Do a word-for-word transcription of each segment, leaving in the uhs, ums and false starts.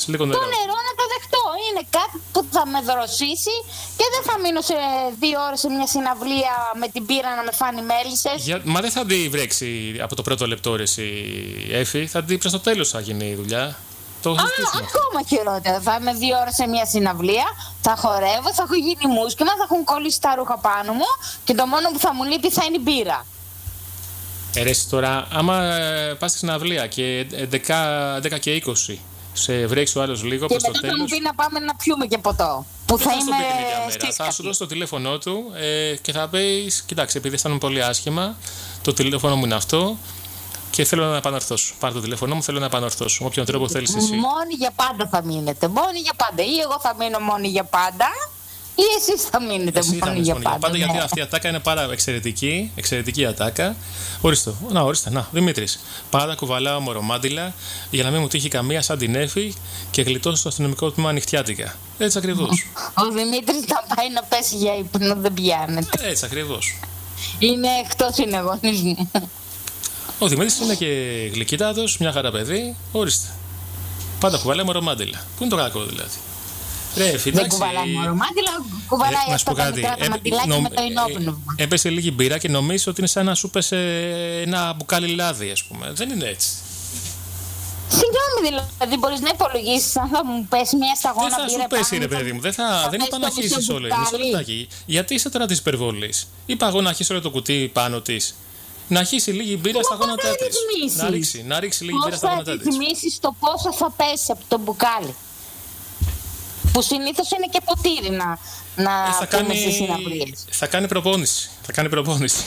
λίγο νερό. Το νερό να το δεχτώ. Είναι κάτι που θα με δροσίσει και δεν θα μείνω σε δύο ώρες σε μια συναυλία με την πύρα να με φάνει μέλισσες. Για... Μα δεν θα τη βρέξει από το πρώτο λεπτό, ρε εσύ, Έφη. Θα την προς το τέλος θα γίνει η δουλειά. Το Α, ακόμα χειρότερα. Θα είμαι δύο ώρες σε μια συναυλία, θα χορεύω, θα έχω γίνει μουσκεμα, θα έχουν κολλήσει τα ρούχα πάνω μου και το μόνο που θα μου λείπει θα είναι η μπύρα. Ε, ρε, τώρα, άμα ε, πας στη συναυλία και έντεκα και είκοσι σε βρέξει ο άλλος λίγο προς το τέλος. Και μετά θα μου πει να πάμε να πιούμε και ποτό. Που θα, θα είμαι Θα σου δώσει το τηλέφωνό του ε, και θα πεις, κοιτάξτε, επειδή αισθάνομαι πολύ άσχημα, το τηλέφωνο μου είναι αυτό και θέλω να επανορθώσω. Πάρε το τηλέφωνο μου, θέλω να επανορθώσω. Με όποιον τρόπο θέλεις εσύ. Μόνοι για πάντα θα μείνετε. Μόνοι για πάντα. Ή εγώ θα μείνω μόνοι για πάντα, ή εσείς θα μείνετε εσύ μόνοι για πάντα. Για πάντα, ναι. Γιατί αυτή η ατάκα είναι πάρα εξαιρετική. Εξαιρετική ατάκα. Ορίστε. Να, ορίστε. Να, Δημήτρης. Πάντα κουβαλάω μωρομάντιλα για να μην μου τύχει καμία σαν την Έφη και γλιτώσω στο αστυνομικό τμήμα νυχτιάτικα. Έτσι ακριβώς. Ο Δημήτρης θα πάει να πέσει για ύπνο, δεν πιάνεται. Έτσι ακριβώς. Είναι εκτός συναγωνισμού. Ο Δημήτρης είναι και γλυκύτατος, μια χαρά παιδί. Ορίστε. Πάντα κουβαλάει μωρομάντιλα. Πού είναι το κακό δηλαδή. Ρε, δεν κουβαλάει μωρομάντιλα, κουβαλάει ε, αυτό το μικρά τα μαντιλάκι νομ... με το ενόπνευμα. Ε, έπεσε λίγη μπύρα και νομίζεις ότι είναι σαν να σου πέσε ένα μπουκάλι λάδι, ας πούμε. Δεν είναι έτσι. Συγγνώμη, δηλαδή μπορείς να υπολογίσεις αν θα μου πέσει μια σταγόνα μπύρα. Δεν θα σου πέσει, ρε παιδί μου. Δεν, θα, δεν είπα να αρχίσεις όλο. Γιατί είσαι τώρα της υπερβολής. Είπα εγώ να αρχίσει όλο το κουτί πάνω της. Να αρχίσει λίγη μπύρα στα γόνατά της. Να ρίξει, να ρίξει λίγη μπύρα στα γόνατά της. Πώς θα ρυθμίσεις το πόσο θα πέσει από το μπουκάλι. Που συνήθως είναι και ποτήρι να, να ε, θα κάνει, στις συναυλίες. Θα κάνει προπόνηση. Θα κάνει προπόνηση.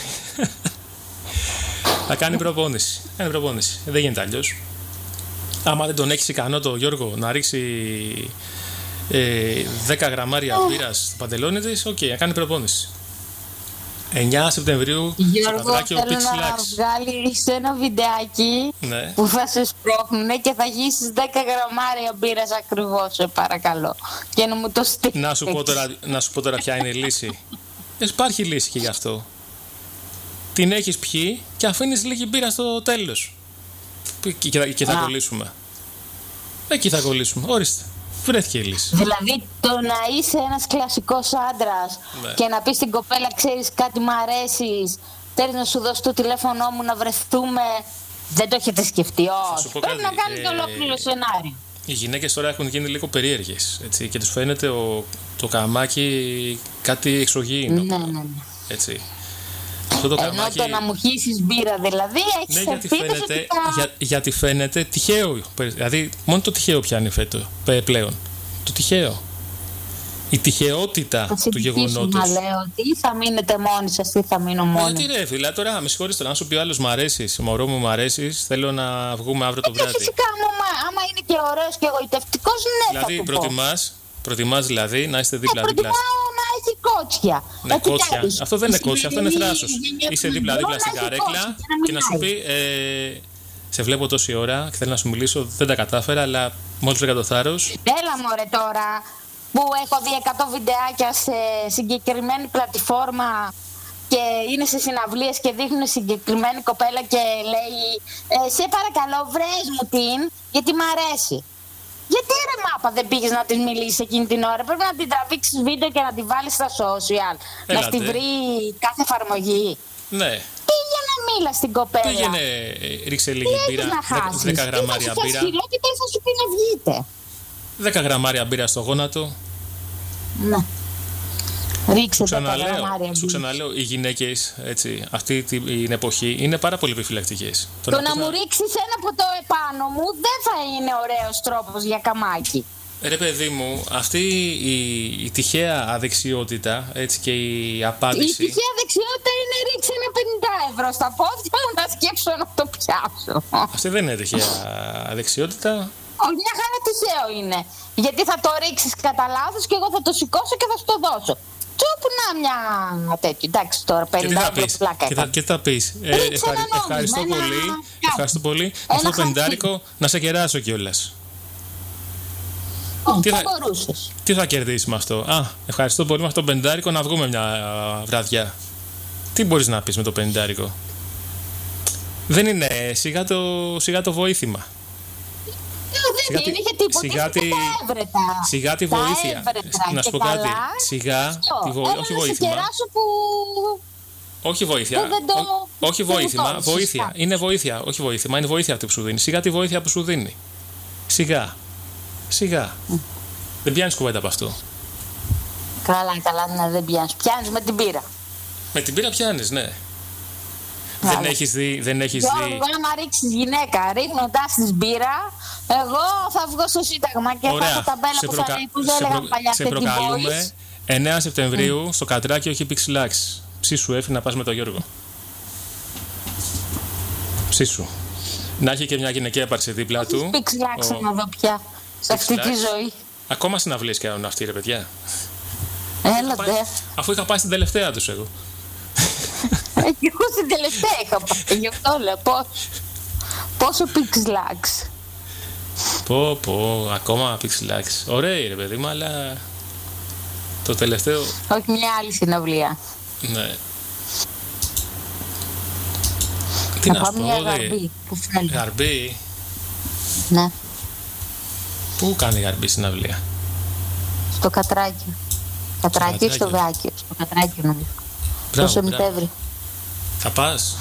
θα κάνει προπόνηση. Θα κάνει προπόνηση. Δεν γίνεται αλλιώς. Άμα δεν τον έχεις ικανό το Γιώργο να ρίξει ε, δέκα γραμμάρια oh. μπύρας στο παντελόνι της, οκ, okay, να κάνει προπόνηση. εννιά Σεπτεμβρίου Γιώργο, θέλω να βγάλεις ένα βιντεάκι ναι. που θα σε σπρώχνουνε και θα γύσεις δέκα γραμμάρια μπύρας ακριβώς, σε παρακαλώ. Και να μου το στείλεις. Να σου πω τώρα, να σου πω τώρα ποια είναι η λύση. Υπάρχει λύση και γι' αυτό. Την έχεις πιει και αφήνεις λίγη μπύρα στο τέλος. Και, και, και θα κολλήσουμε. Εκεί θα κολλήσουμε. Όριστε. Βρέθηκε η λύση. Δηλαδή το να είσαι ένας κλασικός άντρας ναι. και να πεις στην κοπέλα, ξέρεις κάτι μ' αρέσεις, θέλεις να σου δώσω το τηλέφωνό μου να βρεθούμε, δεν το έχετε σκεφτεί? Όχι. Πρέπει κάτι, να κάνετε ε, ολόκληρο σενάριο. Οι γυναίκες τώρα έχουν γίνει λίγο περίεργες, έτσι, και τους φαίνεται ο, το καμάκι κάτι εξωγήινο. Ναι, ναι, ναι. Έτσι. Το ενώ καμάκι... το να μου χύσεις μπύρα δηλαδή έχεις ναι, γιατί φαίνεται, τα... για, γιατί φαίνεται τυχαίο. Δηλαδή μόνο το τυχαίο πιάνει φέτο πλέον. Το τυχαίο. Η τυχαιότητα θα του γεγονότος. Να λέω ότι θα μείνετε μόνοι σας ή θα μείνω μόνοι. Γιατί ρε φίλα, τώρα με συγχωρείς τώρα, να σου πει ο άλλος μ' αρέσεις, μωρό μου μ' αρέσεις, θέλω να βγούμε αύριο το βράδυ. Και φυσικά άμα είναι και ωραίος και εγωιτευτικός, ναι, δηλαδή, θα του προτιμάς, πω. Προτιμάς δηλαδή να είστε δίπλα-δίπλα. Ε, προτιμάω να έχει κότσια. Ναι, κότσια. Αυτό δεν είναι κότσια, αυτό είναι θράσος. Είσαι δίπλα-δίπλα στην καρέκλα και να σου πει ε, σε βλέπω τόση ώρα και θέλω να σου μιλήσω, δεν τα κατάφερα, αλλά μόλις βρήκα το θάρρος. Έλα μωρέ τώρα που έχω δει εκατό βιντεάκια σε συγκεκριμένη πλατφόρμα και είναι σε συναυλίες και δείχνουν συγκεκριμένη κοπέλα και λέει ε, σε παρακαλώ βρες μου την γιατί μ' αρέσει. Γιατί ρε μάπα δεν πήγες να της μιλήσεις εκείνη την ώρα? Πρέπει να την τραβήξεις βίντεο και να την βάλεις στα social. Έλατε. Να στη βρει κάθε εφαρμογή. Ναι. Πήγαινε μίλα στην κοπέλα. Πήγαινε, ρίξε λίγη μπύρα, δέκα γραμμάρια μπύρα. Και τώρα θα σου πει να βγείτε. δέκα γραμμάρια μπύρα στο γόνατο. Ναι. Ρίξε τα γραμμάρια. Σου ξαναλέω, οι γυναίκες έτσι, αυτή την εποχή είναι πάρα πολύ επιφυλακτικές. Το, το να, να μου ρίξεις ένα ποτό επάνω μου δεν θα είναι ωραίος τρόπος για καμάκι. Ρε παιδί μου, αυτή η, η τυχαία αδεξιότητα έτσι, και η απάντηση. Η τυχαία αδεξιότητα είναι ρίξει ένα πενήντα ευρώ στα πόδια μου να σκέψω να το πιάσω. Αυτή δεν είναι τυχαία αδεξιότητα. Όχι, μια χαρά τυχαίο είναι. Γιατί θα το ρίξεις κατά λάθος και εγώ θα το σηκώσω και θα σου το δώσω. Τσούπου να μια τέτοιο. Εντάξει τώρα πενήντα ευρώ πλάκα. Και θα, και θα πεις ε, ευχαρι, ευχαριστώ ένα... πολύ. Ευχαριστώ πολύ. Με αυτό το πεντάρικο να σε κεράσω κιόλας. Oh, τι, θα θα, τι θα κερδίσει με αυτό? Α, ευχαριστώ πολύ με αυτό το πεντάρικο να βγούμε μια α, βραδιά. Τι μπορείς να πεις με το πεντάρικο? Δεν είναι σιγά το, σιγά το βοήθημα. Δεν Σιγά την είχε τίποτα. Σιγά τη, σιγά τη βοήθεια. Να σου πω κάτι. Σιγά τη βοήθεια. Όχι βοήθεια. Που... Όχι βοήθεια. Το... Ό, όχι βοήθημα. Βοήθεια. Είναι βοήθεια. Όχι βοήθημα. Είναι βοήθεια αυτή που σου δίνει. Σιγά τη βοήθεια που σου δίνει. Σιγά. Σιγά. Mm. Δεν πιάνει κουβέντα από αυτό. Καλά, καλά, ναι, δεν πιάνει. Πιάνει με την πύρα. Με την πύρα πιάνει, ναι. Άρα. Δεν έχεις δει. Δεν έχεις δει. Εγώ, άμα ρίξεις γυναίκα ρίχνοντας της μπύρα, εγώ θα βγω στο Σύνταγμα και ωραία. Θα έχω ταμπέλα που προκα... θα λέει, που δεν έλεγα προ... παλιά. Σε προκαλούμε εννέα Σεπτεμβρίου mm. στο Κατράκι, όχι Πιξιλάξ. Ψήσου έφη να πας με τον Γιώργο. Ψήσου. Να έχει και μια γυναικεία πάρση δίπλα του. Πιξιλάξ ο... να δω πια σε αυτή τη ζωή. Ακόμα συναυλίες κάνουν αυτοί, ρε παιδιά. Έλατε. Αφού είχα πάει στην τελευταία τους εγώ. Και εγώ στην τελευταία είχα πάει, γι' αυτό λέω. Πόσο Πιξιλάξ. Πω πω, ακόμα Πιξιλάξ. Ωραία ρε παιδί μου, αλλά το τελευταίο... Όχι, μια άλλη συναυλία. Ναι. Τι να, να σου πω, μια γαρμπή που θέλει. Γαρμπή. Ναι. Πού κάνει γαρμπή συναυλία? Στο Κατράκι. Κατράκι ή στο Βάκιο. Στο Κατράκι νομίζω. Στο Σεπτέμβρη. Θα πας?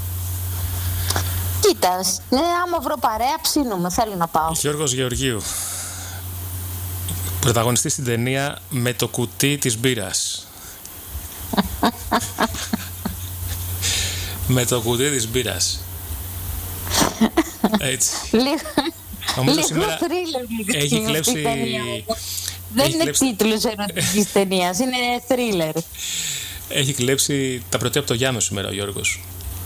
Κοίτα, ναι, άμα βρω παρέα ψήνουμε, θέλω να πάω. Γιώργος Γεωργίου, πρωταγωνιστή στην ταινία Με το κουτί της μπύρας. Με το κουτί της μπύρας. Έτσι. Λίγο θρίλερ έχει κλέψει... Δεν είναι τίτλος ερωτικής ταινίας, είναι θρίλερ. Έχει κλέψει τα πρωτεία από το Γιάννο σήμερα ο Γιώργος.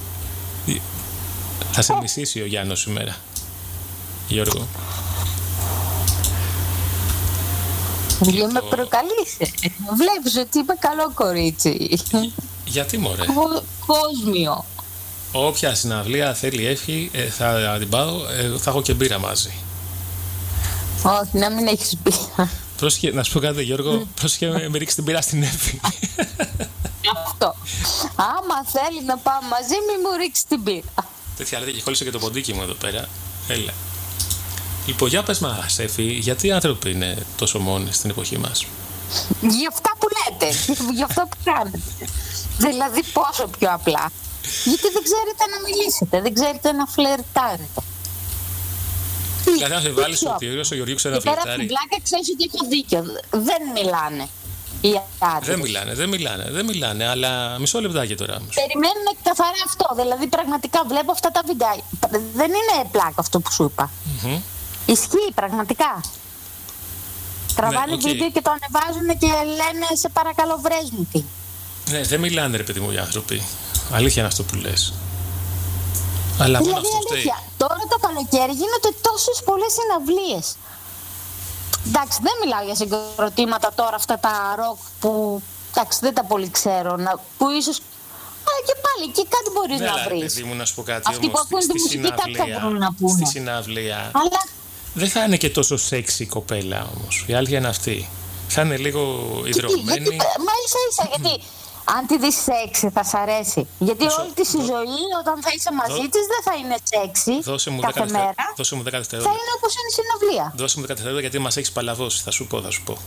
Θα σε μισήσει ο Γιάννος σήμερα, Γιώργο. Λίγο με προκαλείσαι. Βλέπεις ότι είμαι καλό κορίτσι. Γιατί μωρέ? Κόσμιο. Όποια συναυλία θέλει έφυγη, ε, θα την πάω, ε, θα έχω και μπύρα μαζί. Όχι, να μην έχεις μπύρα. Πρόσχε, να σου πω κάτι Γιώργο, πρόσχε με, με ρίξει την πύρα στην Εύη. Αυτό. Άμα θέλει να πάμε μαζί, μη μου ρίξει την πύρα. Τέτοια λέτε και κόλλησε και το ποντίκι μου εδώ πέρα. Έλα. Λοιπόν, για πες μας Εύη, γιατί οι άνθρωποι είναι τόσο μόνοι στην εποχή μας? Για αυτά που λέτε, για αυτά που κάνετε. Δηλαδή πόσο πιο απλά. Γιατί δεν ξέρετε να μιλήσετε, δεν ξέρετε να φλερτάρετε. Δηλαδή αν σε βάλεις ότι ο Γιώργος ξέρει να φλερτάρει. Πέρα από την πλάκα ξέρεις ότι έχω δίκιο. Δεν μιλάνε οι άντρες. Δεν μιλάνε, δεν μιλάνε, δεν μιλάνε, αλλά μισό λεπτάκι τώρα όμως. Περιμένουν καθαρά αυτό, δηλαδή πραγματικά βλέπω αυτά τα βιντεά. Δεν είναι πλάκα αυτό που σου είπα. Mm-hmm. Ισχύει πραγματικά. Τραβάνε ναι, okay. βίντεο και το ανεβάζουν και λένε σε παρακαλώ βρες μου τι. Ναι, δεν μιλάνε ρε παιδί μου οι άνθρωποι. Αλήθεια είναι αυτό που λες. Αλλά δηλαδή, μόνο αυτό φταίει. Τώρα το καλοκαίρι γίνονται τόσες πολλές συναυλίες. Εντάξει, δεν μιλάω για συγκροτήματα τώρα αυτά τα ροκ που εντάξει, δεν τα πολύ ξέρω. Να, που ίσως. Αλλά και πάλι εκεί κάτι μπορείς ναι, να βρεις. Παιδί μου, να σου πω κάτι. Αυτοί όμως, που ακούν τη μουσική κάτι θα μπορούν να πούνε. Στη συναυλία. Αλλά... δεν θα είναι και τόσο σεξι η κοπέλα όμως. Η αλήθεια είναι αυτή. Θα είναι λίγο ιδρωμένη. Γιατί, μα ίσα ίσα, γιατί αν τη δεις σεξι θα σ' αρέσει. Γιατί Δώσε, όλη της η δώ... ζωή όταν θα είσαι μαζί δώ... της δεν θα είναι σεξι δώσε μου κάθε μέρα. Δώσε μου δέκα δευτερόλεπτα. Θα είναι όπως είναι η συναυλία. Δώσε μου δέκα δευτερόλεπτα γιατί μας έχεις παλαβώσει. Θα σου πω, θα σου πω.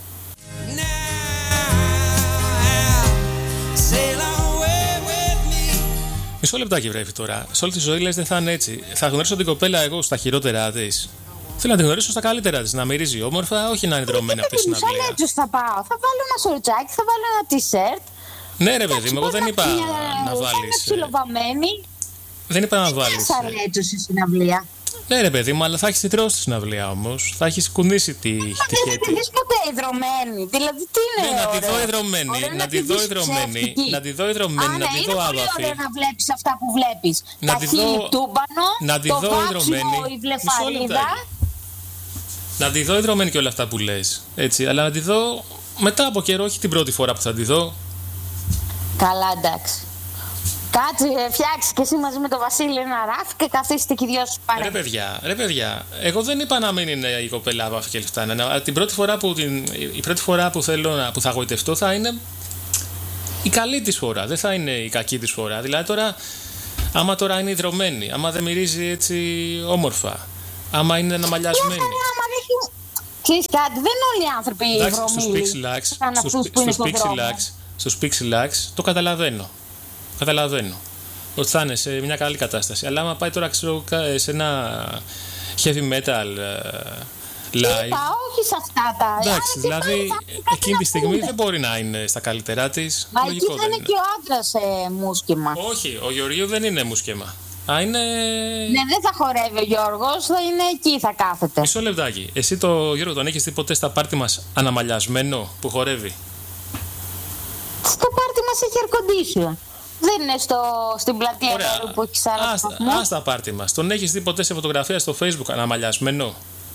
Μισό λεπτάκι βρέφει τώρα. Σε όλη τη ζωή λες δεν θα είναι έτσι. Θα γνωρίσω την κοπέλα εγώ στα χειρότερά της. Θέλω να την γνωρίσω στα καλύτερα της. Να μυρίζει όμορφα, όχι να είναι δρομένη από τη συναυλία. Σαν έτσι θα πάω. Θα βάλω ένα σορτσάκι, θα βάλω ένα t-shirt. Ναι, ρε παιδί μου, εγώ δεν είπα να βάλεις. Δεν είπα να βάλεις. Δεν είναι σαν στη συναυλία. Ναι, ρε παιδί μου, αλλά θα έχεις τιτρώσει στη συναυλία όμως. Θα έχεις κουνήσει τη χέτη. Δεν τη δεις ποτέ ιδρωμένη. Δηλαδή τι είναι. Ναι, να τη δω ιδρωμένη. Να τη δω ιδρωμένη. Να τη δω ιδρωμένη. Να τη δω άβαφη. Είναι πολύ ωραίο να βλέπεις αυτά που βλέπεις. Τα χείλη τούμπανο, το βάψιμο, η βλεφαρίδα. Να τη δω ιδρωμένη και όλα αυτά που λες. Έτσι, αλλά να τη δω μετά από καιρό, όχι την πρώτη φορά που θα τη δω. Καλά, εντάξει. Κάτσε, φτιάξει και εσύ μαζί με τον Βασίλη ένα ράφι και καθίστε και οι δυο σου παρέα. Ρε παιδιά, ρε παιδιά, εγώ δεν είπα να μην είναι η κοπέλα άβαφη και λεφτά. Αλλά την πρώτη φορά που, την, η πρώτη φορά που θέλω να, που θα γοητευτώ θα είναι η καλή της φορά. Δεν θα είναι η κακή της φορά. Δηλαδή τώρα, άμα τώρα είναι ιδρωμένη, άμα δεν μυρίζει έτσι όμορφα, άμα είναι αναμαλιασμένη. Άμα όχι. Ξέρεις κάτι, δεν είναι όλοι οι άνθρωποι βρωμίλοι. Στους Pixelax το καταλαβαίνω. Καταλαβαίνω ότι θα είναι σε μια καλή κατάσταση. Αλλά άμα πάει τώρα ξέρω, σε ένα heavy metal live. Είπα, όχι σε αυτά τα. Εντάξει, δηλαδή εκείνη τη στιγμή δεν μπορεί να είναι στα καλύτερά της. Μα εκεί θα είναι και ο άντρας ε, μουσκεμα. Όχι, ο Γεωργίου δεν είναι μουσκεμα. Α, είναι... Ναι, δεν θα χορεύει ο Γιώργος, θα είναι εκεί, θα κάθεται. Μισό λεπτάκι. Εσύ το Γιώργο τον έχεις δει ποτέ στα πάρτι μας αναμαλιασμένο που χορεύει? Στο πάρτι μας έχει air condition. Δεν είναι στο, στην πλατεία Νερού που έχει σαράντα βαθμούς. Α, στα πάρτι μας. Τον έχεις δει ποτέ σε φωτογραφία στο Facebook αναμαλιασμένο?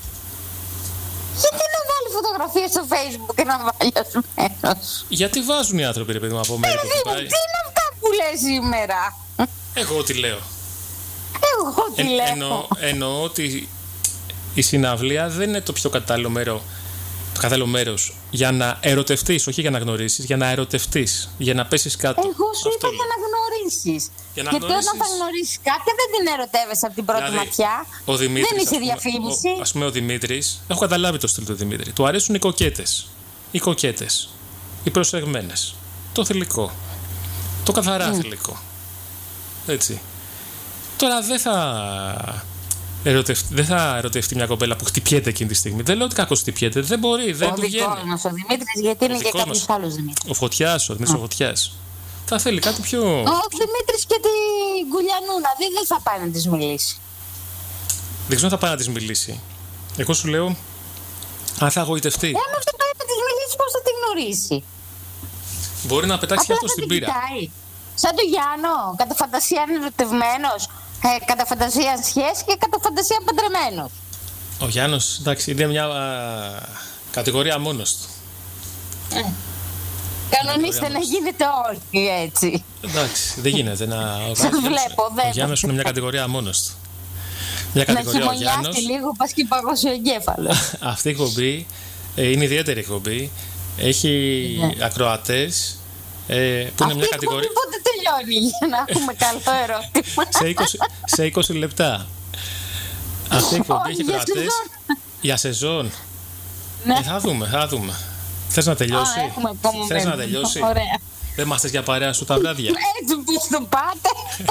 Γιατί να βάλει φωτογραφία στο Facebook αναμαλιασμένος? Γιατί βάζουν οι άνθρωποι, ρε παιδί μου, από μέρη που πάει. Τι είναι αυτά που λες σήμερα? Εγώ τι λέω. Εγώ τι ε, λέω. Εννοώ, εννοώ ότι η συναυλία δεν είναι το πιο κατάλληλο μέρο. Το κατάλληλο μέρος για να ερωτευτείς, όχι για να γνωρίσεις, για να ερωτευτείς, για να πέσεις κάτω. Εγώ σου είπα για να γνωρίσεις. Για να Γιατί γνωρίσεις... όταν θα γνωρίσεις κάποιον δεν την ερωτεύεσαι από την πρώτη δηλαδή, ματιά. Ο Δημήτρης, δεν είσαι διαφήμιση. Ας πούμε ο Δημήτρης, έχω καταλάβει το στυλ του Δημήτρη. Του αρέσουν οι κοκέτες. Οι κοκέτες. Οι προσεγμένες. Το θηλυκό. Το καθαρά mm. θηλυκό. Έτσι. Τώρα δεν θα... Ερωτευτεί, δεν θα ερωτευτεί μια κοπέλα που χτυπιέται εκείνη τη στιγμή. Δεν λέω ότι κακώς χτυπιέται. Δεν μπορεί, δεν ο του βγαίνει. Ο δικός ο Δημήτρης, γιατί είναι και κάποιος άλλος Δημήτρης. Ο Φωτιάς, ο Δημήτρης ο Φωτιάς. Θα θέλει κάτι πιο... Ο Δημήτρης και την Γκουλιανούνα δεν θα πάει να της μιλήσει. Δεν ξέρω αν θα πάει να της μιλήσει. Εγώ σου λέω, αν θα αγωγητευτεί. Εάν αυτό πάει να της μιλήσει, πώς θα την γνωρίσει? Μπορεί να πετάξει αυτό στην πύρα. Σαν τον Γιάννο, κατά φαντασία είναι ερωτευμένος. Ε, κατά φαντασία σχέση και κατά φαντασία παντρεμένος. Ο Γιάννος, εντάξει, είναι μια α, κατηγορία μόνος του. Ε. Κανονίστε να γίνεται όλοι έτσι. Εντάξει, δεν γίνεται να... Σας βλέπω, δεν. Ο Γιάννος είναι μια κατηγορία μόνος του. Μια κατηγορία να ο Γιάννος. Να χειμωνιάσει λίγο, πας και παγώσει ο εγκέφαλος. Αυτή η εκπομπή ε, είναι ιδιαίτερη εκπομπή. Έχει ναι. ακροατές. Ε, που αυτή είναι μια κατηγορία... πότε τελειώνει για να έχουμε καλό ερώτημα? σε, είκοσι, σε είκοσι λεπτά. Αυτή η εκπομπή έχει κρατές για σεζόν. Ναι. Ε, θα δούμε, θα δούμε. Θες να τελειώσει? Α, Θες να τελειώσει? Ωραία. Δεν είμαστε για παρέα σου τα βράδια? Έτσι που το πάτε.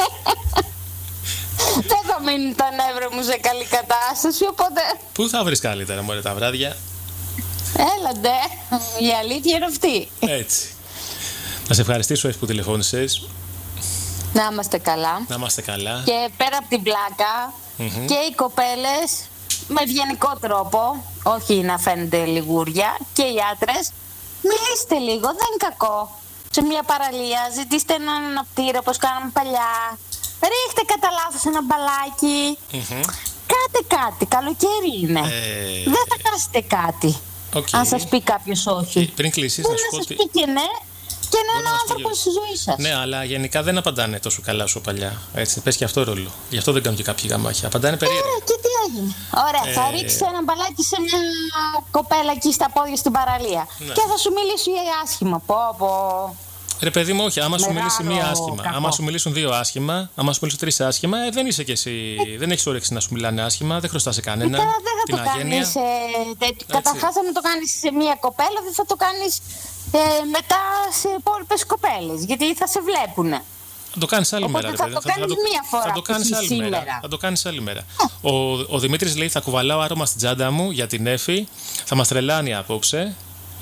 Δεν θα μείνει τα νεύρα μου σε καλή κατάσταση, οπότε... Πού θα βρεις καλύτερα μωρέ τα βράδια? Έλαντε, η αλήθεια είναι αυτή. Έτσι. Να σε ευχαριστήσω που τηλεφώνησες. Να είμαστε καλά. Να είμαστε καλά. Και πέρα από την πλάκα, mm-hmm. και οι κοπέλες με ευγενικό τρόπο, όχι να φαίνεται λιγούρια, και οι άντρες, μιλήστε λίγο, δεν είναι κακό. Σε μια παραλία ζητήστε έναν αναπτήρα όπως κάναμε παλιά. Ρίχτε κατά λάθος ένα μπαλάκι. Mm-hmm. Κάτε κάτι, καλοκαίρι είναι. Ε... Δεν θα χάσετε κάτι. Okay. Αν σας πει κάποιος όχι. Πριν κλείσεις, να σου πω ότι... πει και ναι, και είναι ένα άνθρωπο στη ζωή σας. Ναι, αλλά γενικά δεν απαντάνε τόσο καλά όσο παλιά. Έτσι, πες και αυτό ρόλο. Γι' αυτό δεν κάνουν και κάποιοι γαμάχια. Απαντάνε περίεργα. Ωραία, και τι έγινε? Ωραία, ε... θα ρίξεις ένα μπαλάκι σε μια κοπέλα εκεί στα πόδια στην παραλία. Ναι. Και θα σου μιλήσει άσχημα. Πω, πω. Ρε παιδί μου, όχι. Άμα σου μιλήσει μία άσχημα, κακό. Άμα σου μιλήσουν δύο άσχημα, άμα σου μιλήσουν τρεις άσχημα, ε, δεν είσαι κι εσύ. Ε... Δεν έχεις όρεξη να σου μιλάνε άσχημα, δεν χρωστάς σε κανένα. Δεν θα το κάνεις. Ε, Καταρχάς, αν το κάνεις σε μία κοπέλα, δεν θα το κάνεις ε, μετά σε υπόλοιπες κοπέλες. Γιατί θα σε βλέπουνε. Θα το κάνεις άλλη Οπότε μέρα. Θα, θα το κάνεις μία φορά. Θα το κάνεις άλλη σήμερα. μέρα. Θα το κάνεις άλλη μέρα. ο, ο Δημήτρης λέει: θα κουβαλάω άρωμα στην τσάντα μου για την Εφη. Θα μας τρελάνει απόψε.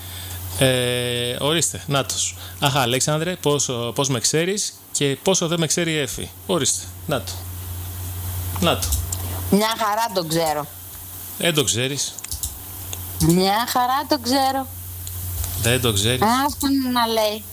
Ε, ορίστε, νάτος. Αχα, Αλέξανδρε, πόσο, πώς με ξέρεις και πόσο δεν με ξέρει η Εφη. Ορίστε, να το. Να το. Μια χαρά τον ξέρω. Δεν το ξέρεις. Μια χαρά τον ξέρω. Δεν το ξέρεις. Αυτό να λέει.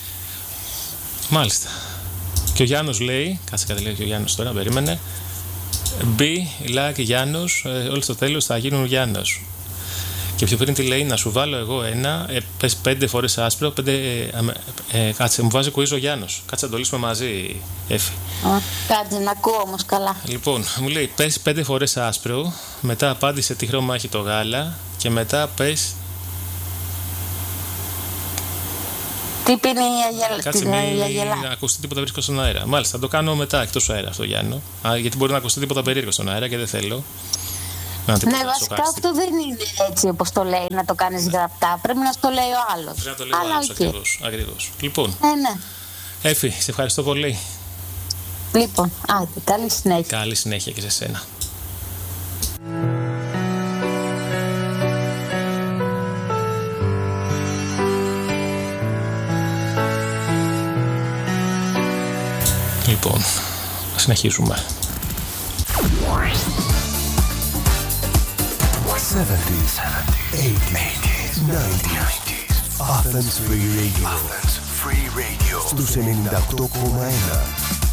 Μάλιστα. Και ο Γιάννος λέει, κάτσε κάτι λέει και ο Γιάννος τώρα, περίμενε. Μπι, Λάκ, Γιάννος, ε, όλοι στο τέλος θα γίνουν Γιάννος. Και πιο πριν τι λέει, να σου βάλω εγώ ένα, ε, πες πέντε φορές άσπρο, πέντε, ε, ε, κάτσε, μου βάζει κουίζο ο Γιάννος. Κάτσε να το λύσουμε μαζί, Εφη. Κάτσε, να ακούω όμως καλά. Λοιπόν, μου λέει, πες πέντε φορές άσπρο, μετά απάντησε τι χρώμα έχει το γάλα και μετά πες... Τι πίνει η Αγελά. Κάτσε, μην ακουστεί τίποτα περίεργο στον αέρα. Μάλιστα, θα το κάνω μετά εκτός αέρα αυτό, Γιάννο. Α, γιατί μπορεί να ακουστεί τίποτα περίεργο στον αέρα και δεν θέλω. Να ναι, βασικά αυτό δεν είναι έτσι όπως το λέει, να το κάνεις γραπτά. Πρέπει να το λέει ο άλλος. Πρέπει να το λέει ο άλλος, ακριβώς, ακριβώς. Λοιπόν, ε, ναι. Έφη, σε ευχαριστώ πολύ. Λοιπόν, άντε, καλή συνέχεια. Καλή συνέχεια και σε σένα. Λοιπόν, συνεχίζουμε. seventies, eighties, nineties. Athens Free Radio. Athens Free Radio. Στους ενενήντα οκτώ κόμμα ένα.